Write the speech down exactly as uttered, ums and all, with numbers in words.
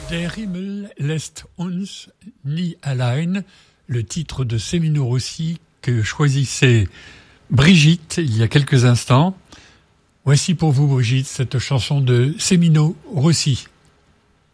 Der Himmel lässt uns nie allein, le titre de Semino Rossi que choisissait Brigitte il y a quelques instants. Voici pour vous, Brigitte, cette chanson de Semino Rossi.